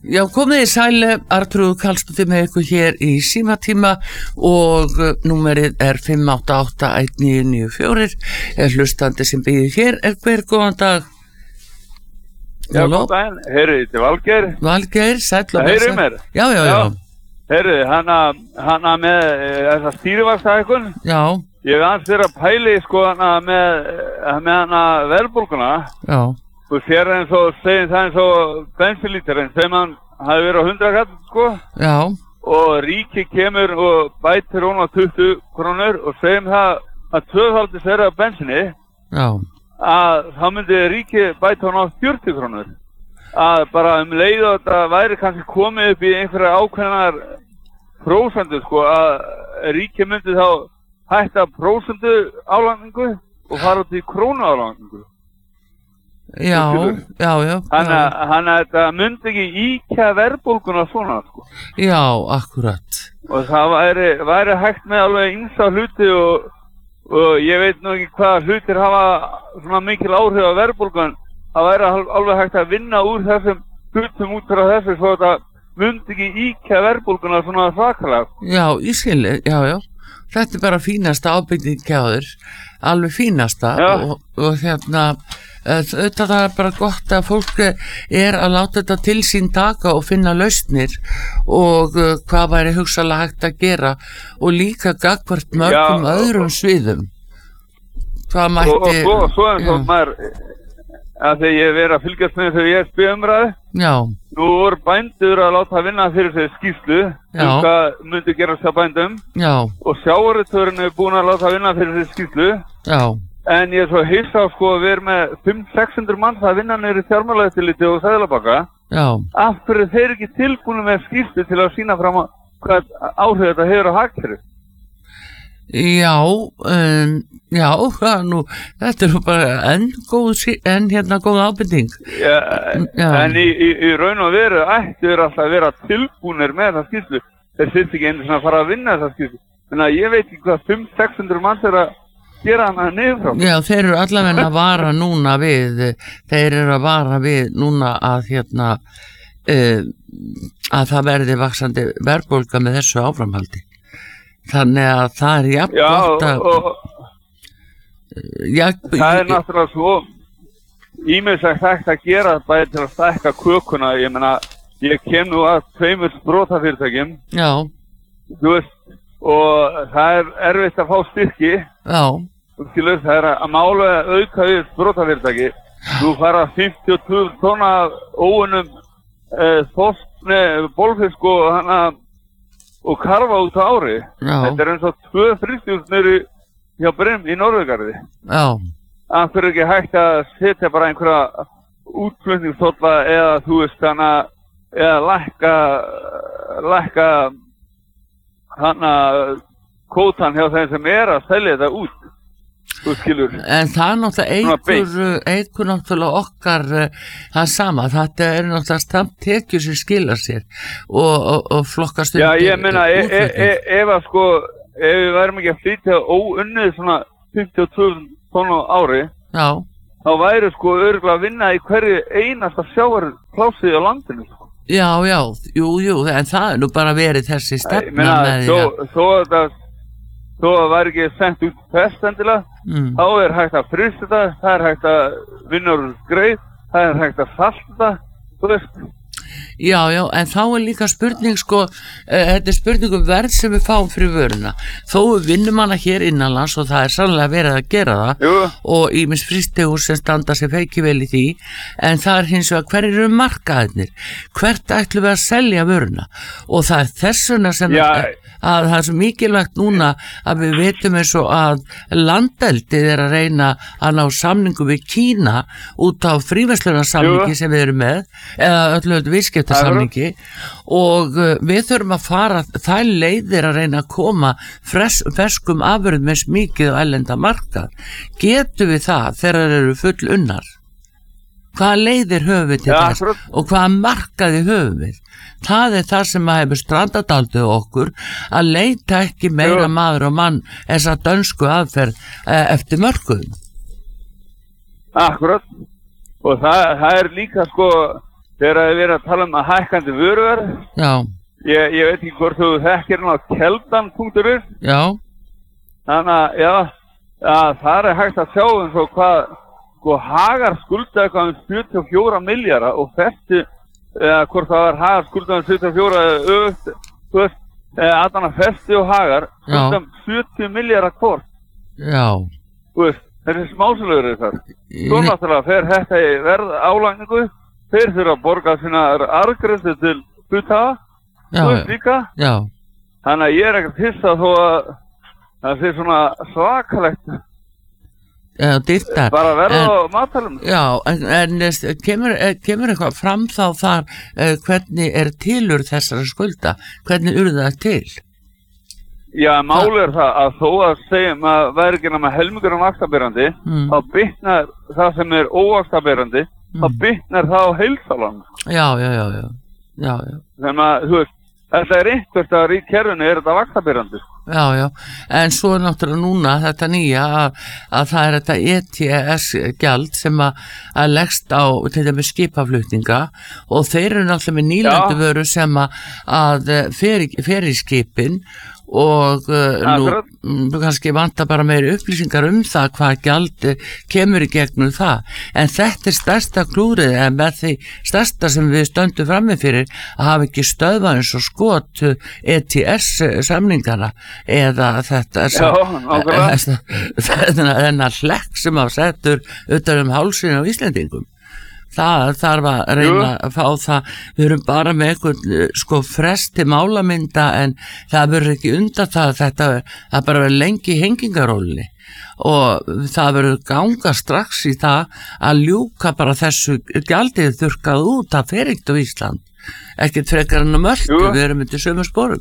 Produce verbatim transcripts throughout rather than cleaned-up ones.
Já, komið í sæli, Arnþrúður Karlsdóttir með ykkur hér í símatíma og númerið er fimm átta átta eitt níu níu fjögur, er hlustandi sem býðir hér, er hver góðan dag? Já, góðan daginn, heyrðu, þetta er Valgeir. Valgeir, sæll og blessaður. Heyrðu mér? Já, já, já. Heyrðu, hana, hana með þessa stýrivaxtahækkun. Já. Ég hef aðeins verið að pæli, sko, hana með, með hana verðbólguna. Já. Þú sér eins og segir það eins og bensinlítarinn sem hann hafi verið á hundrað kall, sko. Já. Og ríki kemur og bætir hún á tuttugu krónur og segjum það að tvöfaldis verið á bensinni. Já. Að þá myndi ríki bæta hún á fjörutíu krónur. Að bara um leið og þetta væri kannski komið upp í einhverja ákveðnar prósentu, sko, að ríki myndi þá hætta prósentu álagningu og fara út í krónu álagningu. Já, já, já. Þannig að þetta myndi ekki íkja verðbólguna svona, sko. Já, akkurat. Og það væri, væri hægt með alveg ýmsa hluti og, og ég veit nú ekki hvaða hlutir hafa svona mikil áhrif á verðbólgun. Það væri alveg hægt að vinna úr þessum hlutum út frá þessu svo að það myndi ekki íkja verðbólguna svona svakalega. Já, ég skilji, já, já. Þetta er bara fínasta ábygning hjá þér, alveg fínasta og, og hérna, þetta er bara gott að fólk er að láta þetta til sín taka og finna lausnir og uh, hvað væri hugsalega hægt að gera og líka gagnvart mörgum Já, öðrum sviðum. Hvað mætti... Og, og, og svo eins og maður, að þegar ég verið að fylgjast með þegar ég spyr umræði, Já. Nú voru bændur að láta vinna fyrir þessi skýrslu um hvað myndi gera sér bændum Já. Og sjávarútvegurinn er búin að láta vinna fyrir þessi skýrslu Já. En ég er svo hissa á sko að við erum með fimm til sex hundruð manns að vinna niður í fjármálaeftirliti og Seðlabanka Já. Af hverju þeir ekki tilbúinu með skýrslu til að sýna fram á hvað áhrif þetta hefur á hagkerfið? Já, um, já, það nú, þetta er bara enn góð, enn hérna góð ábending. Já, já. En í, í, í raun og veru ættu þeir alltaf að vera tilbúnir með það skýrslu. Þeir þurfti ekki einu svona að fara að vinna það skýrslu. Þannig að ég veit ekki hvað fimm til sex hundruð manns er að gera hana niður frá. Já, þeir eru allavega að vara núna við, þeir eru að vara við núna að hérna, uh, að það verði vaxandi verðbólga með þessu áframhaldi. Þannig að það er jafn Já, gott að... Og, já, það er náttúrulega svo ímyndslegt hægt að gera bæði til að stækka kökuna. Ég meina, ég kem nú að tveimur sprotafyrirtækjum. Já. Þú veist, og það er erfitt að fá styrki. Já. Þú skilur, það er að mála auka við sprotafyrirtæki. Þú fara fimmtíu og tvö tonna óunum eh, þorskni, bólfisk og hana og karfa út á ári. Já. Þetta er eins og tvö þrýstjús nýri hjá Brim í Norðurgarði. Já. Það fyrir ekki hægt að setja bara einhverja útflutningstólla eða þú veist hana eða lækka lækka hana kvótan hjá þeim sem er að selja þetta út. Þú skilur. En það er náttúrulega eigur, eigur náttúrulega okkar það sama, þetta er náttúrulega stamt tekjur sem skilar sér og, og, og flokkast Já, ég meina, e, e, e, ef að sko, ef við værum ekki að flytja óunnið svona fimmtíu og tvö tonn á ári, Já. Þá væri sko örugglega að vinna í hverju einasta sjávarplásið á landinu. Sko. Já, já, jú, jú, en það er nú bara verið þessi stefna með því að... Þó að það Þó að það væri ekki sendt út pest endilega, mm. þá er hægt að frysta þetta, það er hægt að vinna úr greið, það er hægt að salta þetta, þú veist. Já, já, en þá er líka spurning sko, uh, þetta er spurning um verð sem við fáum fyrir vöruna. Þó vinnum hana hér innanlands og það er sannlega verið að gera það Jú. Og ýmis frystihús sem standa sér feiki vel í því, en það er hins vegar hverjir eru markaðirnir, hvert ætlum við að selja vöruna og það er þessuna sem Já. að, að það er svo mikilvægt núna að við veitum eins og að landeldið er að reyna að ná samningu við Kína út á fríverslunarsamningi sem við erum með eða öllu öllu viðskiptasamningi og uh, við þurfum að fara þær leiðir að reyna að koma fres, ferskum afurðum eins mikið á erlenda markað. Getum við það þegar þeir eru full unnar? Hvaða leiðir höfum við til ja, þess og hvaða markaði höfum við? Það er það sem að hefur strandadaldið okkur að leita ekki meira Jú. Maður og mann þessa dönsku aðferð eh, eftir mörkuðum. Akkurat. Og það, það er líka sko, þegar það er verið að tala um að hækkandi vöruverð. Já. Ég, ég veit ekki hvort þú þekkir hérna á keldan punktur is. Já. Þannig að, já, að það er hægt að sjá eins og hvað, sko, Hagar skulda eitthvað um sjötíu og fjóra milljarða og Festu, eða hvort það var Hagar skulda um sjötíu og fjóra öfugt, þú veist, eða að hana Festu og Hagar skulda um sjötíu milljarða hvort. Já. Þú veist, þessi smásöluður er það. Svo náttúrulega fer þetta í verð álagningu, þeir þurfa að borga sína arðgreiðslur til hluthafa, þú veist líka. Já. Þannig að ég er ekkert hissa þó að það sé svona svakalegt. Já, dýrtar. Bara verða á matvælum. Já, en, en kemur, kemur eitthvað fram þá þar uh, hvernig er tilur þessara skulda? Hvernig urðu það til? Já, máli er það að þó að segjum að væri ekki nema helmingur um vaxtabyrjandi, mm. þá bitnar það sem er óvaxtabyrjandi, mm. þá bitnar það á heilsálan. Já, já, já, já, já, já. Þannig að, þú veist, þetta er einhvert að í kerfinu er þetta vaxtabyrjandi. Já, já, en svo er náttúrulega núna þetta nýja að, að það er þetta E T S-gjald sem að, að leggst á til dæmis skipaflutninga og þeir eru náttúrulega með nýlendu vöru sem að, að fer, fer í skipin og uh, nú kannski vantar bara meiri upplýsingar um það hvað gjald kemur í gegnum það, en þetta er stærsta klúrið en með því stærsta sem við stöndum frammi fyrir að hafa ekki stöðvað eins og skot E T S-samningana eða þetta þennan hlekk sem að settur utan um hálsinn á Íslendingum. Það þarf að reyna Jú. Að fá það, við erum bara með einhvern sko frest til málamynda en það verður ekki undan það, þetta það bara verður lengi í hengingarólinni og það verður ganga strax í það að ljúka bara þessu gjaldið þurrkað út, það fer ekkert á Ísland, ekkert frekar en á Möltu, við erum undir sömu sporum.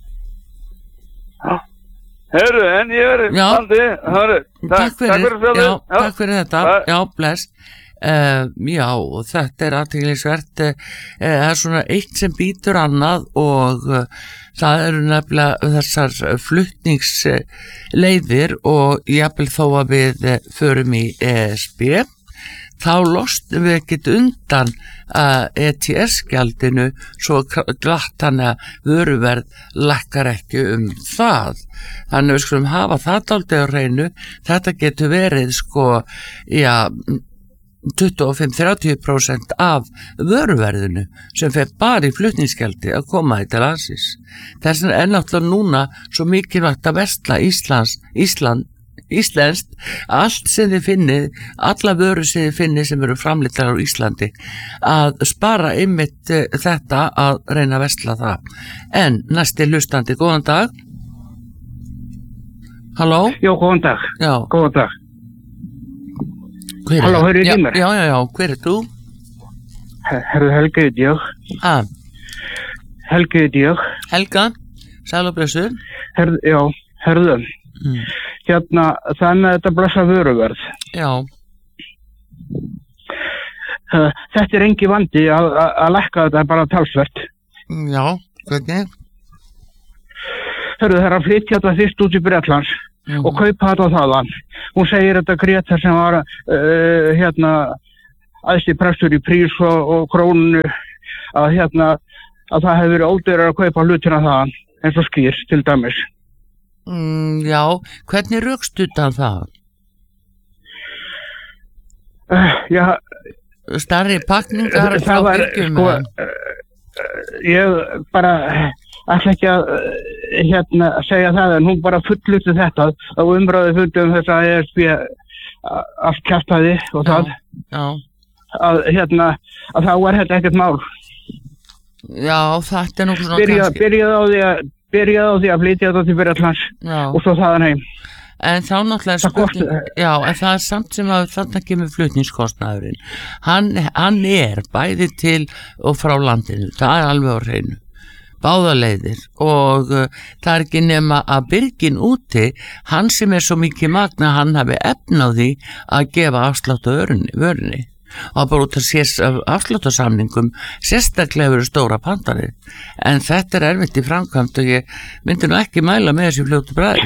Herru, en ég verður standi, hörru, takk fyrir, já, takk fyrir þetta, já, bless. Uh, já, og þetta er athyglisvert, uh, það er svona eitt sem býtur annað og uh, það eru nefnilega þessar flutningsleiðir og jafnvel þó að við uh, förum í E S B þá lostum við ekkert undan uh, E T S-gjaldinu svo glatt þannig að vöruverð lækkar ekki um það, þannig við skulum hafa það dálítið á hreinu, þetta getur verið sko, já tuttugu og fimm til þrjátíu prósent af vöruverðinu sem fer bara í flutningsgjaldi að koma í til landsins. Þess vegna er náttúrulega núna svo mikilvægt að versla Íslands, Ísland, Íslenskt, allt sem þið finnið, alla vöru sem þið finnið sem eru framleiddar á Íslandi, að spara einmitt þetta að reyna að versla það. En næsti hlustandi, góðan dag. Halló? Já, góðan dag. Já. Góðan dag. Halló, hörðu í mér? Já, já, já, hver er þú? Herðu Helga heiti ég. Hæ? Helga heiti ég. Helga, sæl og blessur. Herðu, já, herðu. Mm. Hérna, það er með þetta blessa vöruverð. Já. Þetta er engi vandi að, að, að lækka þetta bara talsvert. Já, hvernig? Herðu, það er að flytja þetta fyrst út í Bretlands. Mm-hmm. Og kaupa þetta á þaðan. Hún segir þetta Greta sem var uh, hérna æðsti prestur í Prís og, og Krónu að hérna að það hefur verið ódýrara að kaupa hlutina þaðan eins og skýr til dæmis. Mm, já, hvernig rökstuddan það? Uh, já, starri pakningar frá byggjum sko, uh, ég bara ætla ekki að hérna segja það en hún bara fullluti þetta á umræðu fundum þess að E S B allt kjaftaði og það já. Að hérna að þá er þetta ekkert mál. Já, þetta er nú svona Byrja, kannski byrjaði á því að byrjaði á því að flytja þetta til Bretlands og svo þaðan heim. En þá náttúrulega spurning, já, en það er samt sem að þarna kemur flutningskostnaðurinn. Hann, hann er bæði til og frá landinu, það er alveg á hreinu. Báðaleiðir og uh, það er ekki nema að Birgin úti, hann sem er svo mikið magna, hann hafi efna á því að gefa afslátt á vörunni og bara út að sést afsláttarsamningum sérstaklega verið stóra pantanir, en þetta er erfitt í framkvæmt og ég myndi nú ekki mæla með þessi fljótu bræði.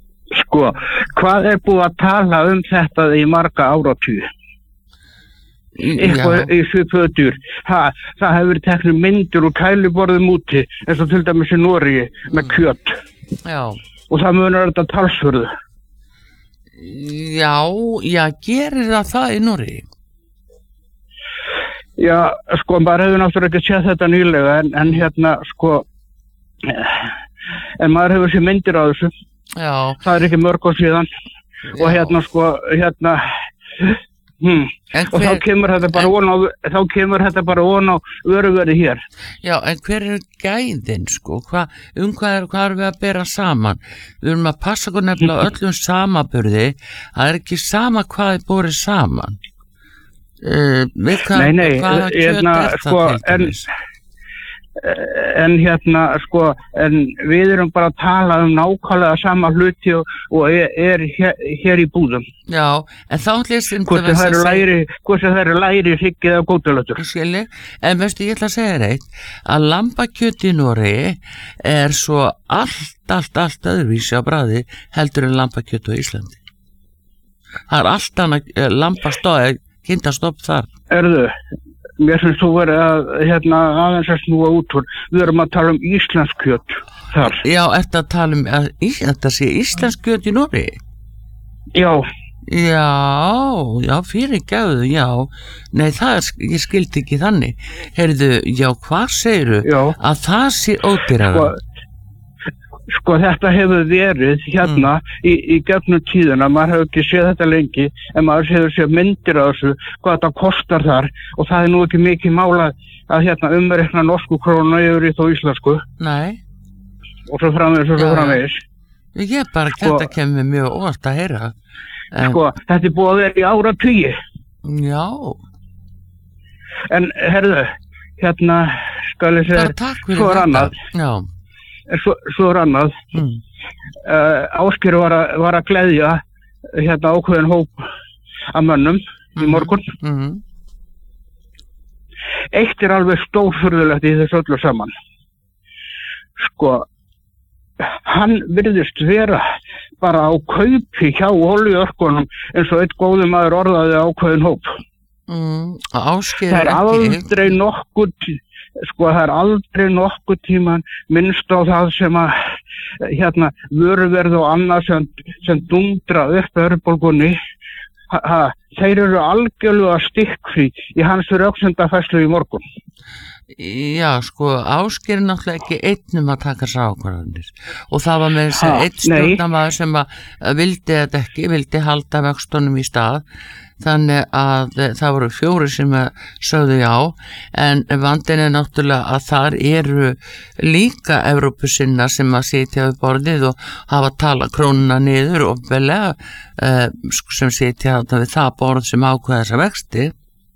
Sko, hvað er búið að tala um þetta í marga áratug? eitthvað í svipuðu dýr. Ha, það hefur verið teknir myndir úr kæliborðum úti, eins og til dæmis í Noregi með kjöt. Já. Og það munar þetta talsverðu. Já, já, gerir það það í Noregi? Já, sko, maður hefur náttúrulega ekki séð þetta nýlega, en, en hérna, sko, en maður hefur séð myndir á þessu. Já. Það er ekki mörg ár síðan. Já. Og hérna, sko, hérna, Hmm. Hver, og þá kemur þetta bara von á þá kemur þetta bara von á vöruverði hér. Já, en hver er gæðin sko? Hva, um hvað er, hvað er við að bera saman? Við erum að passa okkur nefnilega öllum samaburði. Það er ekki sama hvað er borið saman. Uh, við hvað, nei, nei, hvaða kjöt hérna, er það sko, til dæmis? En hérna, sko, en við erum bara að tala um nákvæmlega sama hluti og, og er, er hér, hér í búðum. Já, en þá hlýstum hvort það eru læri, hvort það eru læri hryggið af góðalötur. Skilji, en veistu, ég ætla að segja reitt að lambakjöt í Noregi er svo allt, allt, allt öðruvísi á bragði heldur en lambakjöt á Íslandi. Það er allt annað lambastóð, kindastopp þar. Erðu? Mér finnst þú verið að hérna aðeins að snúa út úr. Við erum að tala um íslensk kjöt þar. Já, ertu að tala um að þetta sé íslensk kjöt í Noregi? Já. Já, já, fyrirgefðu, já. Nei, það er, ég skildi ekki þannig. Heyrðu, já, hvað segirðu? Já. Að það sé ódýrara? Sko, sko þetta hefur verið hérna mm. í, í gegnum tíðina, maður hefur ekki séð þetta lengi, en maður hefur séð myndir á þessu, hvað þetta kostar þar, og það er nú ekki mikið mála að hérna umreikna norsku krónu yfir í þó íslensku. Nei. Og svo framvegis og svo framvegis. Ég bara sko, þetta kemur mjög óvart að heyra. En... Sko, þetta er búið að vera í áratugi. Já. En herðu, hérna skal ég segja, svo er annað. Já. Svo, svo er annað. Mm. Uh, Ásgeir var, var að gleðja hérna ákveðin hóp af mönnum mm. í morgun. Mm. Eitt er alveg stórfurðulegt í þessu öllu saman. Sko, hann virðist vera bara á kaupi hjá olíuörkunum eins og eitt góður maður orðaði ákveðin hóp. Mm. Ásgeir það er aldrei nokkuð sko það er aldrei nokkuð tíman minnst á það sem að hérna vöruverð og annað sem, sem dundra upp verðbólgunni. Ha, ha, þeir eru algjörlega stikkfrí í hans röksendafærslu í morgun. Já, sko, Ásgeir er náttúrulega ekki einnum að taka sér ákvarðanir og það var með þess að einn stjórnarmaður sem að vildi þetta ekki, vildi halda vöxtunum í stað, þannig að það voru fjóri sem sögðu já, en vandinn er náttúrulega að þar eru líka Evrópusinnar sem að sitja við borðið og hafa tala krónuna niður og velega uh, sem sitja við það borð sem ákveða þessa vexti.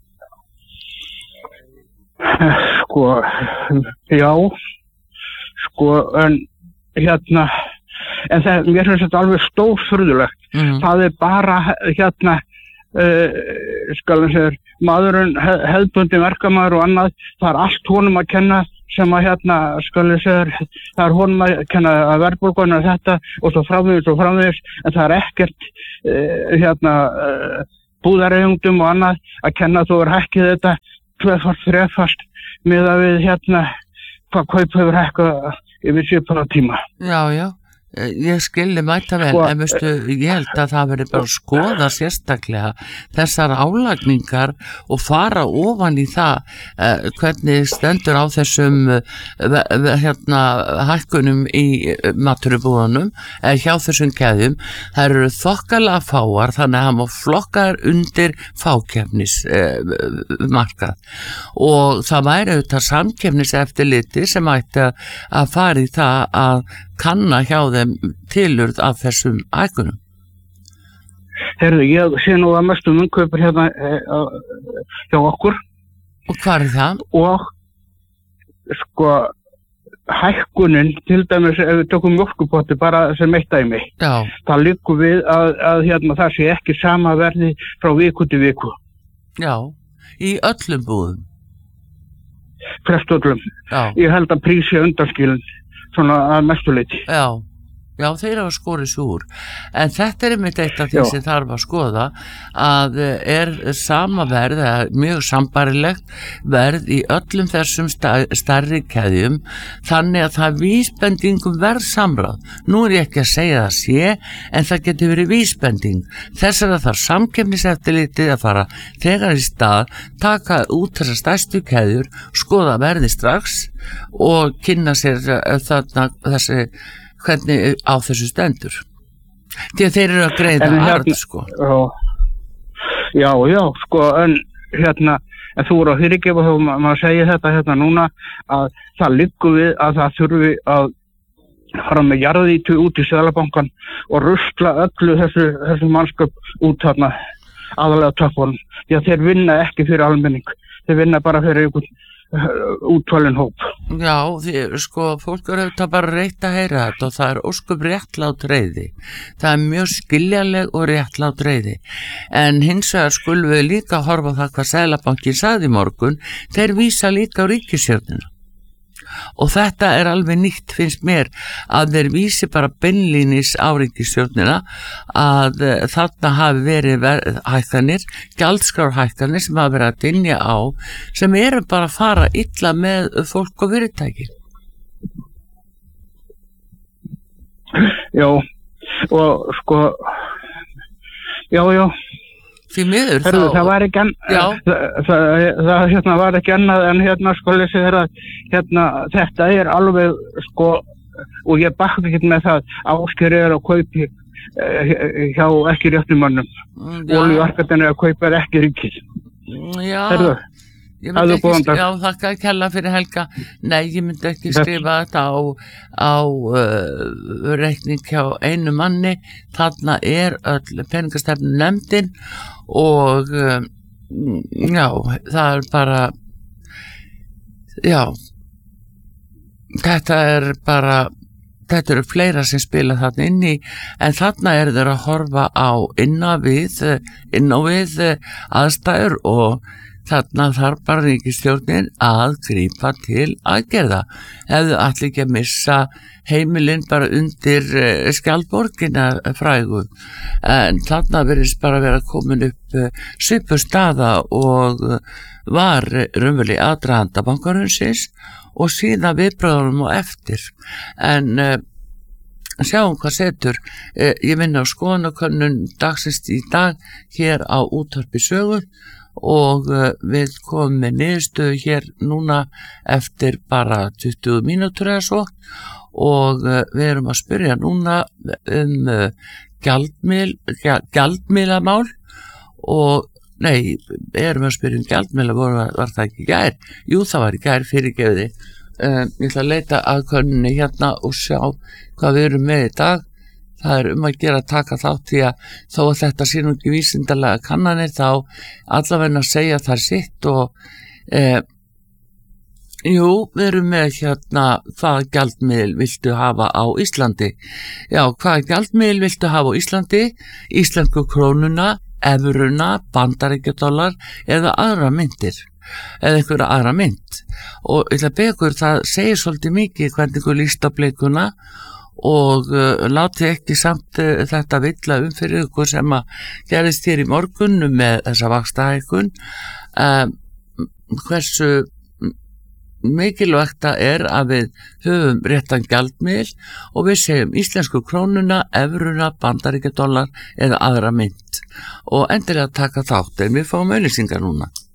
Sko, já, sko, en hérna, en það, mér finnst þetta alveg stórfurðulegt. Mm. Það er bara, hérna, uh, skal ég segja, maðurinn, hefðbundin verkamaður og annað, það er allt honum að kenna sem að, hérna, skal ég segja, það er honum að kenna að verðbólguna þetta og svo framvegis og framvegis, en það er ekkert, uh, hérna, uh, búðareigundum og annað að kenna þú er hækkið þetta, tvefast, þrefast með að við hérna hvað kaup hefur hækkað yfir svipaða tíma. Já, já, ég skilji mæta vel, sko, en veistu, ég held að það verður bara að skoða sérstaklega þessar álagningar og fara ofan í það eh, hvernig stendur á þessum eh, hérna hækkunum í maturubúðunum eh, hjá þessum keðjum. Það eru þokkalega fáar, þannig að hann má flokkar undir fákefnis eh, markað og það væri auðvitað samkefnis eftirliti sem ætti að fara í það að kanna hjá þeim tilurð af þessum hækkunum. Herðu, ég sé nú að mestum umkaupur hérna eh, hjá okkur. Og hvað er það? Og sko hækkunin, til dæmis ef við tökum mjólkurpotti bara sem eitt dæmi. Já. Það liggur við að, að hérna það sé ekki sama verði frá viku til viku. Já, í öllum búðum. Flest öllum. Já. Ég held að prísi undanskilin svona að mestu leyti. Já, Já, þeir hafa skorið sig úr, en þetta er einmitt eitt af því Já. sem þarf að skoða að er sama verð, eða mjög sambarilegt verð í öllum þessum stærri keðjum, þannig að það vísbendingum verð samráð. Nú er ég ekki að segja það sé, en það getur verið vísbending. Þess að það samkeppniseftirlitið að fara þegar í stað, taka út þessar stærstu keðjur, skoða verði strax og kynna sér þarna þessi hvernig á þessu stendur, því að þeir eru að greiða arð, sko. Já, já, sko, en hérna, en þú eru að fyrirgefa þá maður segja þetta hérna núna að það liggur við að það þurfi að fara með jarðýtu út í Seðlabankann og rusla öllu þessu, þessu mannskap út þarna aðalega töffunum, því að þeir vinna ekki fyrir almenning, þeir vinna bara fyrir einhvern útvalinn hóp. Já, því, sko, fólk eru auðvitað bara reitt að heyra þetta og það er ósköp réttlát reiði. Það er mjög skiljanleg og réttlát reiði. En hins vegar skulum við líka horfa á það hvað Seðlabankinn sagði í morgun, þeir vísa líka á ríkisstjórnina. Og þetta er alveg nýtt, finnst mér, að þeir vísi bara beinlínis á ríkisstjórnina að uh, þarna hafi verið hækkanir, gjaldskrárhækkanir sem hafa verið að dynja á, sem eru bara að fara illa með fólk og fyrirtæki. Já, og sko, já, já. Því miður Herðu, þá... það var ekki enn, það, það, það hérna, var ekki annað en hérna sko lesið þeirra, hérna þetta er alveg sko, og ég bakði ekki með það, Ásgeir er að kaupi eh, hjá ekki réttum mönnum, olíumarkaðurinn er að kaupa ekki ríkið. Já, Herðu, ég myndi ekki, já, þakka að kella fyrir Helga. Nei, ég myndi ekki skrifa þetta á, á uh, reikning hjá einu manni. Þarna er öll peningastefnu nefndin og uh, já, það er bara, já, þetta er bara, þetta eru fleira sem spila þarna inn í, en þarna er þeir að horfa á inn á við, inn á við aðstæður og þarna þarf bara ríkisstjórnin að grípa til aðgerða. Hefðu allir ekki að missa heimilinn bara undir uh, skjaldborgina frægu. En þarna verðist bara vera komin upp uh, svipuð staða og uh, var raunverulega aðdraganda bankarunsins og síðan viðbröðunum og eftir. En uh, sjáum hvað setur. Uh, ég vinna á skoðanakönnun dagsins í dag hér á Útvarpi Sögu og uh, við komum með niðurstöðu hér núna eftir bara tuttugu mínútur eða svo og uh, við erum að spyrja núna um uh, gjaldmil, gjaldmiðlamál og nei, við erum að spyrja um gjaldmiðla, var, var það ekki í gær? Jú, það var í gær, fyrirgefiði. Uh, ég ætla að leita að könninni hérna og sjá hvað við erum með í dag. Það er um að gera að taka þátt því að þó að þetta sé nú ekki vísindalega kannanir þá allavegna að segja það sitt og eh, jú, við erum með hérna hvaða gjaldmiðil viltu hafa á Íslandi. Já, hvaða gjaldmiðil viltu hafa á Íslandi? Íslensku krónuna, evruna, bandaríkjadollar eða aðra myntir eða einhverja aðra mynd. Og ég ætla að beða ykkur, það segir svolítið mikið hvernig ykkur líst á blikuna og uh, láti ekki samt uh, þetta villa um fyrir ykkur sem að gerist hér í morgun með þessa vaxtahækkun. Uh, hversu mikilvægt það er að við höfum réttan gjaldmiðil og við segjum íslensku krónuna, evruna, bandaríkjadollar eða aðra mynd og endilega taka þátt en við fáum auglýsingar núna.